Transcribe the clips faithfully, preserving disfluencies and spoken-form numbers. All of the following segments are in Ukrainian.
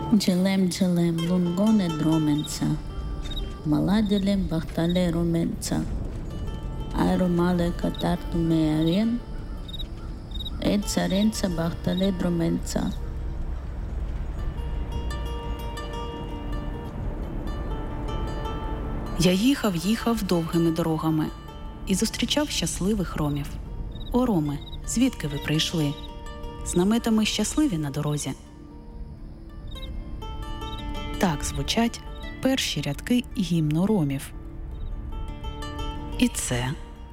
Джилем джилем лунгоне дроменца, маладилем бахтале руменца, айромале катарту меарен, ед царенца бахтале дроменца. Я їхав, їхав довгими дорогами і зустрічав щасливих ромів. О, роми, звідки ви прийшли? З наметами щасливі на дорозі. Так звучать перші рядки гімну ромів. І це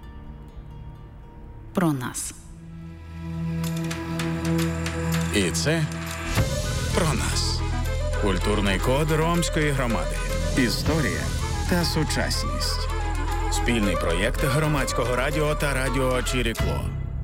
про нас. І це про нас. Культурний код ромської громади. Історія та сучасність. Спільний проєкт Громадського радіо та радіо Чирікло.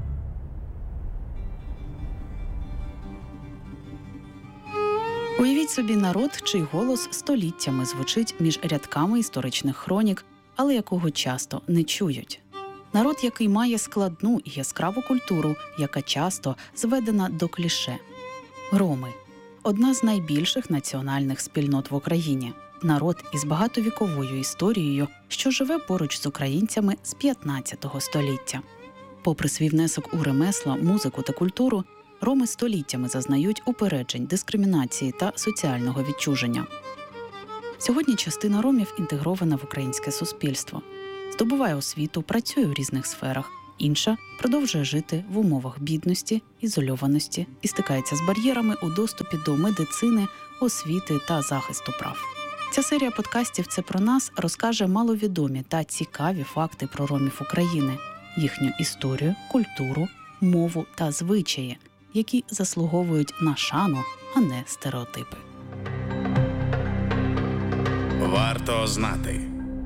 Уявіть собі народ, чий голос століттями звучить між рядками історичних хронік, але якого часто не чують. Народ, який має складну і яскраву культуру, яка часто зведена до кліше. Роми – одна з найбільших національних спільнот в Україні. Народ із багатовіковою історією, що живе поруч з українцями з п'ятнадцятого століття. Попри свій внесок у ремесло, музику та культуру, роми століттями зазнають упереджень, дискримінації та соціального відчуження. Сьогодні частина ромів інтегрована в українське суспільство. Здобуває освіту, працює у різних сферах. Інша продовжує жити в умовах бідності, ізольованості і стикається з бар'єрами у доступі до медицини, освіти та захисту прав. Ця серія подкастів «Це про нас» розкаже маловідомі та цікаві факти про ромів України, їхню історію, культуру, мову та звичаї, які заслуговують на шану, а не стереотипи. Варто знати.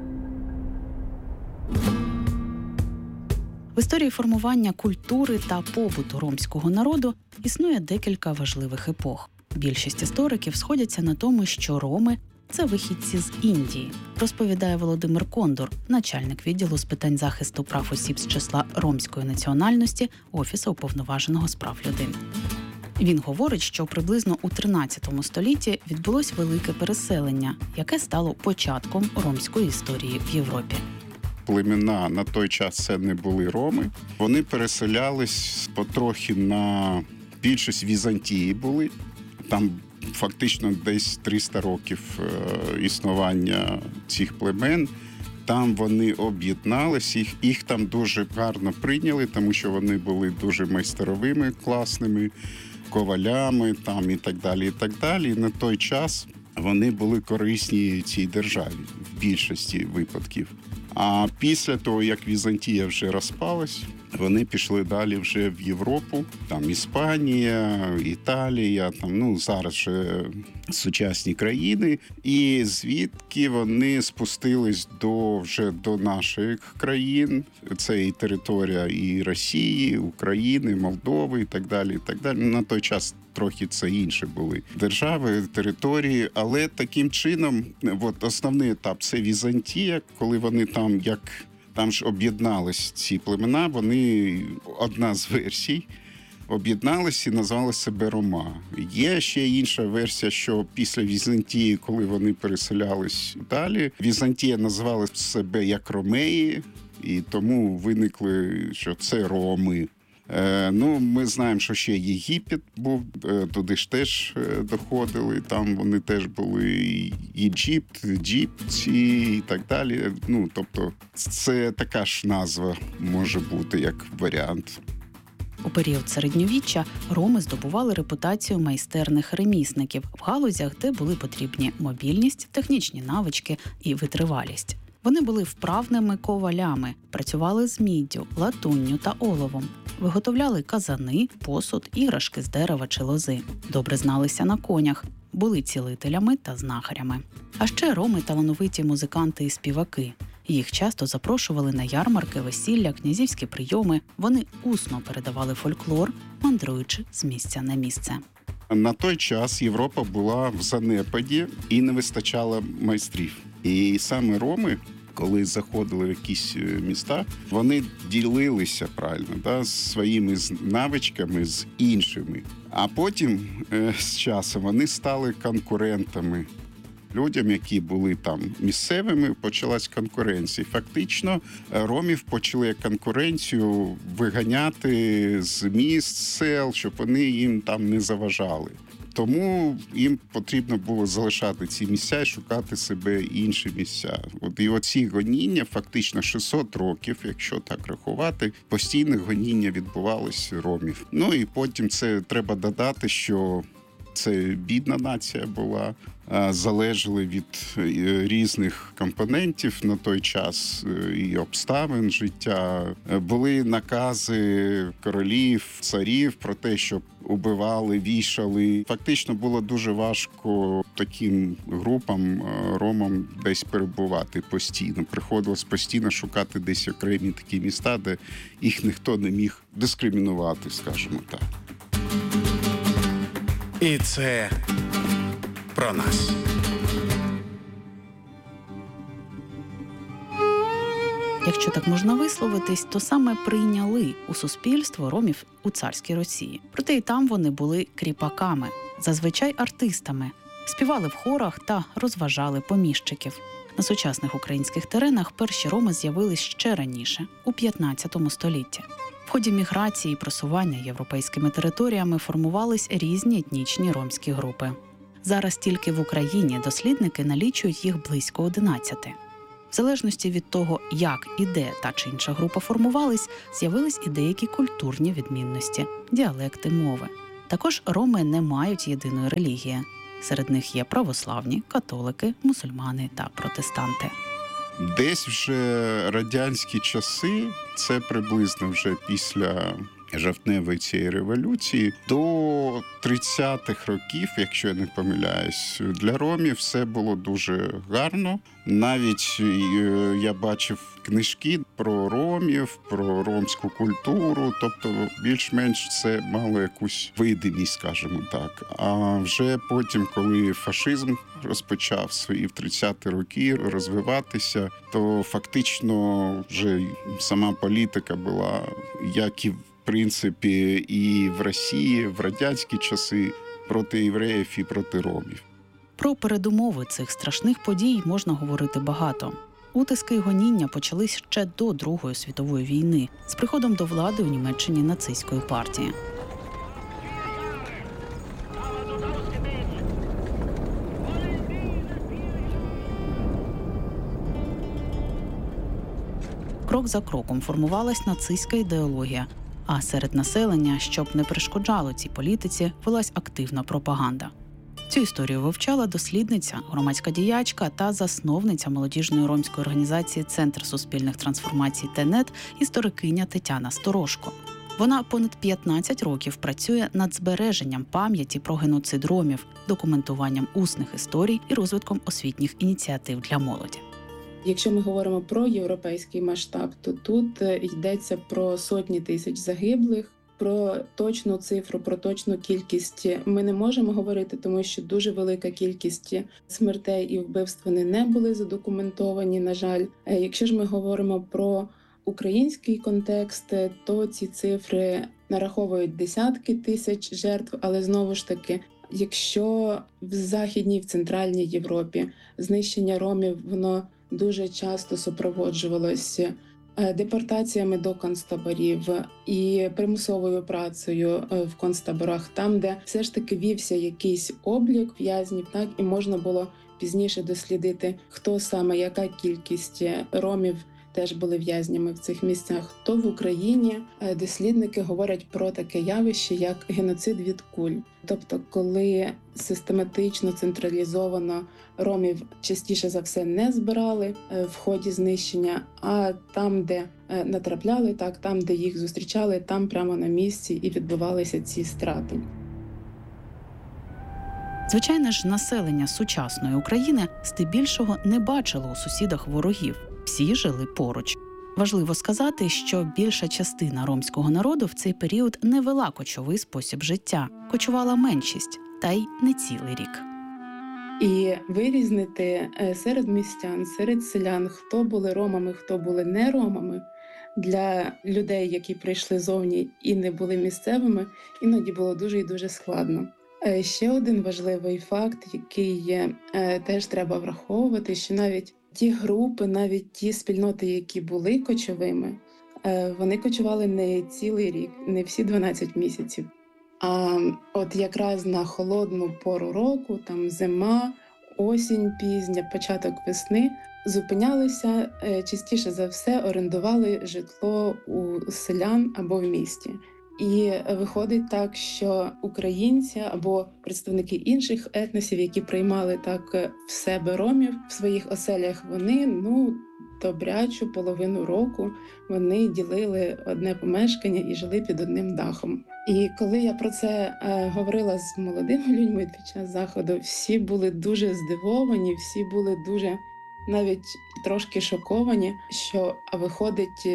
В історії формування культури та побуту ромського народу існує декілька важливих епох. Більшість істориків сходяться на тому, що роми – це вихідці з Індії, розповідає Володимир Кондор, начальник відділу з питань захисту прав осіб з числа ромської національності Офісу Уповноваженого з прав людини. Він говорить, що приблизно у тринадцятому столітті відбулось велике переселення, яке стало початком ромської історії в Європі. Племена на той час це не були роми. Вони переселялись потрохи на більшість Візантії були. Там фактично десь триста років існування цих племен. Там вони об'єднались, їх, їх там дуже гарно прийняли, тому що вони були дуже майстеровими, класними, ковалями там, і так далі, і так далі. І на той час вони були корисні цій державі в більшості випадків. А після того, як Візантія вже розпалась, вони пішли далі вже в Європу, там Іспанія, Італія, там, ну, зараз вже сучасні країни. І звідки вони спустились до, вже до наших країн. Це і територія і Росії, України, Молдови і так далі, і так далі. На той час трохи це інші були держави, території, але таким чином, от основний етап – це Візантія, коли вони там, як там ж об'єднались ці племена, вони, одна з версій, об'єдналися і назвали себе Рома. Є ще інша версія, що після Візантії, коли вони переселялись далі, Візантія назвала себе як Ромеї, і тому виникли, що це Роми. Е, ну, ми знаємо, що ще Єгипет був, е, туди ж теж доходили, там вони теж були Єгипт, Єгипті і так далі. Ну, тобто, це така ж назва може бути, як варіант. У період середньовіччя роми здобували репутацію майстерних ремісників в галузях, де були потрібні мобільність, технічні навички і витривалість. Вони були вправними ковалями, працювали з міддю, латунню та оловом, виготовляли казани, посуд, іграшки з дерева чи лози, добре зналися на конях, були цілителями та знахарями. А ще роми – талановиті музиканти і співаки. Їх часто запрошували на ярмарки, весілля, князівські прийоми. Вони усно передавали фольклор, мандруючи з місця на місце. На той час Європа була в занепаді і не вистачало майстрів. І саме роми коли заходили в якісь міста, вони ділилися правильно, да, своїми навичками з іншими. А потім е, з часом вони стали конкурентами. Людям, які були там місцевими, почалась конкуренція. Фактично, ромів почали конкуренцію виганяти з міст, з сел, щоб вони їм там не заважали. Тому їм потрібно було залишати ці місця і шукати себе інші місця. От і оці гоніння, фактично шістсот років, якщо так рахувати, постійне гоніння відбувалося ромів. Ну і потім це треба додати, що це бідна нація була, залежали від різних компонентів на той час і обставин життя. Були накази королів, царів про те, щоб убивали, вішали. Фактично було дуже важко таким групам, ромам, десь перебувати постійно. Приходилось постійно шукати десь окремі такі міста, де їх ніхто не міг дискримінувати, скажімо так. І це про нас. Якщо так можна висловитись, то саме прийняли у суспільство ромів у царській Росії. Проте і там вони були кріпаками, зазвичай артистами, співали в хорах та розважали поміщиків. На сучасних українських теренах перші роми з'явились ще раніше, у п'ятнадцятому столітті. В ході міграції і просування європейськими територіями формувались різні етнічні ромські групи. Зараз тільки в Україні дослідники налічують їх близько одинадцяти. В залежності від того, як і де та чи інша група формувались, з'явились і деякі культурні відмінності, діалекти мови. Також роми не мають єдиної релігії. Серед них є православні, католики, мусульмани та протестанти. Десь вже радянські часи, це приблизно вже після жовтневої цієї революції, до тридцятих років, якщо я не помиляюсь, для ромів все було дуже гарно. Навіть я бачив книжки про ромів, про ромську культуру, тобто більш-менш це мало якусь видимість, скажімо так. А вже потім, коли фашизм розпочав свої в тридцяті роки розвиватися, то фактично вже сама політика була, як і в принципі, і в Росії, в радянські часи проти євреїв і проти ромів. Про передумови цих страшних подій можна говорити багато. Утиски й гоніння почались ще до Другої світової війни з приходом до влади у Німеччині нацистської партії. Крок за кроком формувалась нацистська ідеологія, а серед населення, щоб не перешкоджало цій політиці, велась активна пропаганда. Цю історію вивчала дослідниця, громадська діячка та засновниця молодіжної ромської організації «Центр суспільних трансформацій ТЕНЕТ» історикиня Тетяна Сторожко. Вона понад п'ятнадцять років працює над збереженням пам'яті про геноцид ромів, документуванням усних історій і розвитком освітніх ініціатив для молоді. Якщо ми говоримо про європейський масштаб, то тут йдеться про сотні тисяч загиблих, про точну цифру, про точну кількість ми не можемо говорити, тому що дуже велика кількість смертей і вбивств вони не були задокументовані, на жаль. Якщо ж ми говоримо про український контекст, то ці цифри нараховують десятки тисяч жертв, але знову ж таки, якщо в Західній, в Центральній Європі знищення ромів, воно дуже часто супроводжувалося депортаціями до концтаборів і примусовою працею в концтаборах, там, де все ж таки вівся якийсь облік в'язнів, так, і можна було пізніше дослідити, хто саме, яка кількість ромів теж були в'язнями в цих місцях, то в Україні дослідники говорять про таке явище, як геноцид від куль. Тобто, коли систематично, централізовано ромів частіше за все не збирали в ході знищення, а там, де натрапляли, так, там, де їх зустрічали, там прямо на місці і відбувалися ці страти. Звичайно ж, населення сучасної України здебільшого не бачило у сусідах ворогів. Всі жили поруч. Важливо сказати, що більша частина ромського народу в цей період не вела кочовий спосіб життя. Кочувала меншість, та й не цілий рік. І вирізнити серед містян, серед селян, хто були ромами, хто були не ромами, для людей, які прийшли зовні і не були місцевими, іноді було дуже і дуже складно. Ще один важливий факт, який є, теж треба враховувати, що навіть ті групи, навіть ті спільноти, які були кочовими, вони кочували не цілий рік, не всі дванадцять місяців. А от якраз на холодну пору року, там зима, осінь пізня, початок весни, зупинялися, частіше за все орендували житло у селян або в місті. І виходить так, що українці або представники інших етносів, які приймали так в себе ромів в своїх оселях, вони, ну, добрячу половину року вони ділили одне помешкання і жили під одним дахом. І коли я про це е, говорила з молодими людьми під час заходу, всі були дуже здивовані, всі були дуже навіть трошки шоковані, що а виходить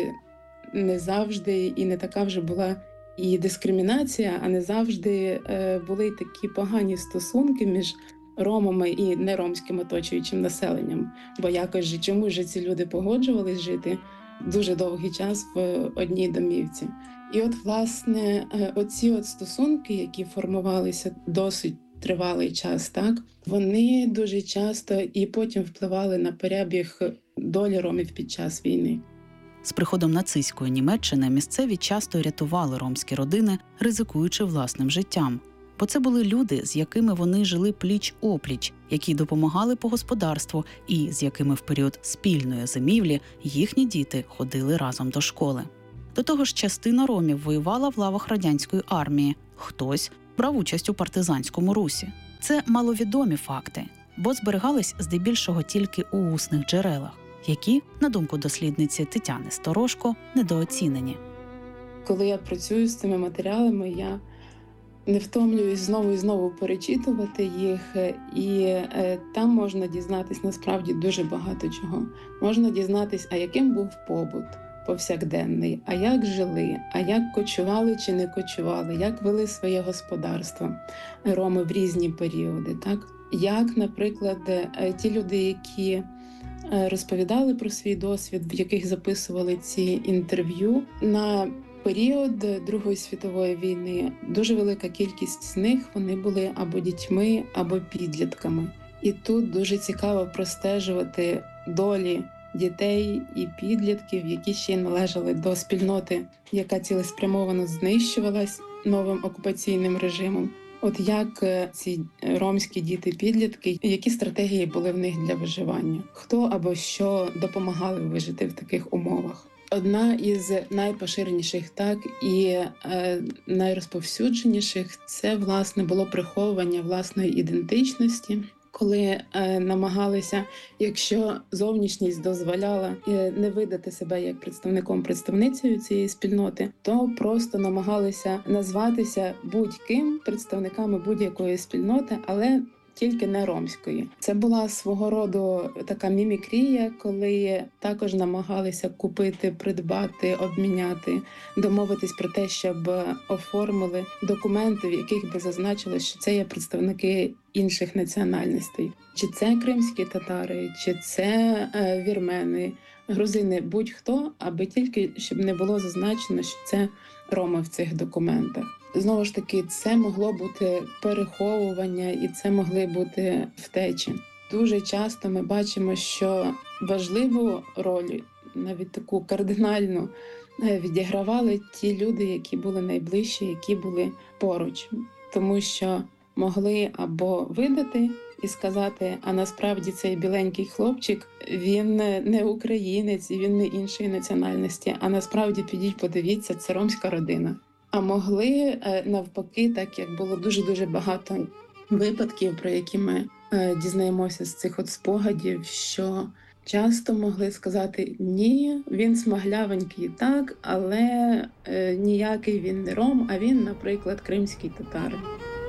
не завжди і не така вже була і дискримінація, а не завжди е, були й такі погані стосунки між ромами і неромським оточуючим населенням. Бо якось же чомусь же ці люди погоджувались жити дуже довгий час в одній домівці. І от, власне, оці от стосунки, які формувалися досить тривалий час, так, вони дуже часто і потім впливали на перебіг долі ромів під час війни. З приходом нацистської Німеччини місцеві часто рятували ромські родини, ризикуючи власним життям. Бо це були люди, з якими вони жили пліч-опліч, які допомагали по господарству і з якими в період спільної зимівлі їхні діти ходили разом до школи. До того ж, частина ромів воювала в лавах радянської армії, хтось брав участь у партизанському русі. Це маловідомі факти, бо зберігались здебільшого тільки у усних джерелах, які, на думку дослідниці Тетяни Сторожко, недооцінені. Коли я працюю з цими матеріалами, я не втомлююсь знову і знову перечитувати їх, і е, там можна дізнатись насправді дуже багато чого. Можна дізнатись, а яким був побут повсякденний, а як жили, а як кочували чи не кочували, як вели своє господарство роми в різні періоди. Так? Як, наприклад, ті люди, які розповідали про свій досвід, в яких записували ці інтерв'ю, на період Другої світової війни дуже велика кількість з них вони були або дітьми, або підлітками. І тут дуже цікаво простежувати долі дітей і підлітків, які ще й належали до спільноти, яка цілеспрямовано знищувалась новим окупаційним режимом. От як ці ромські діти-підлітки, які стратегії були в них для виживання? Хто або що допомагали вижити в таких умовах? Одна із найпоширеніших, так і е, найрозповсюдженіших – це, власне, було приховування власної ідентичності, коли е, намагалися, якщо зовнішність дозволяла е, не видати себе як представником-представницею цієї спільноти, то просто намагалися назватися будь-ким, представниками будь-якої спільноти, але тільки не ромської. Це була свого роду така мімікрія, коли також намагалися купити, придбати, обміняти, домовитись про те, щоб оформили документи, в яких би зазначили, що це є представники інших національностей. Чи це кримські татари, чи це е, вірмени, грузини, будь-хто, аби тільки, щоб не було зазначено, що це роми в цих документах. Знову ж таки, це могло бути переховування і це могли бути втечі. Дуже часто ми бачимо, що важливу роль, навіть таку кардинальну, відігравали ті люди, які були найближчі, які були поруч. Тому що могли або видати і сказати, а насправді цей біленький хлопчик, він не українець, він не іншої національності, а насправді підіть, подивіться, це ромська родина. А могли навпаки, так як було дуже-дуже багато випадків, про які ми дізнаємося з цих от спогадів, що часто могли сказати, ні, він смаглявенький так, але ніякий він не ром, а він, наприклад, кримський татарин.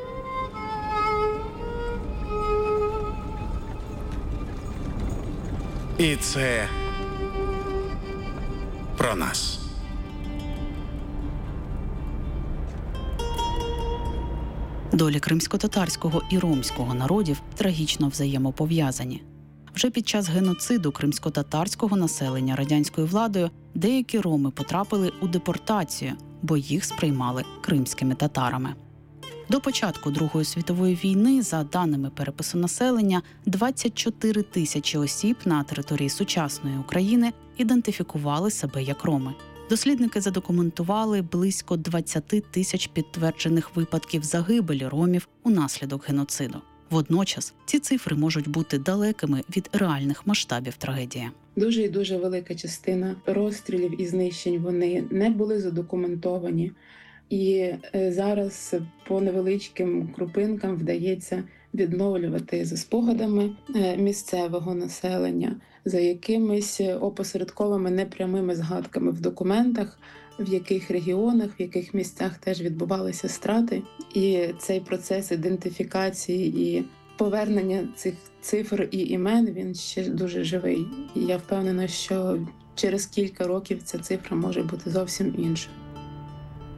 І це про нас. Долі кримськотатарського і ромського народів трагічно взаємопов'язані. Вже під час геноциду кримськотатарського населення радянською владою деякі роми потрапили у депортацію, бо їх сприймали кримськими татарами. До початку Другої світової війни, за даними перепису населення, двадцять чотири тисячі осіб на території сучасної України ідентифікували себе як роми. Дослідники задокументували близько двадцять тисяч підтверджених випадків загибелі ромів унаслідок геноциду. Водночас ці цифри можуть бути далекими від реальних масштабів трагедії. Дуже і дуже велика частина розстрілів і знищень вони не були задокументовані. І зараз по невеличким крупинкам вдається відновлювати за спогадами місцевого населення, за якимись опосередковими непрямими згадками в документах, в яких регіонах, в яких місцях теж відбувалися страти. І цей процес ідентифікації і повернення цих цифр і імен, він ще дуже живий. І я впевнена, що через кілька років ця цифра може бути зовсім іншою.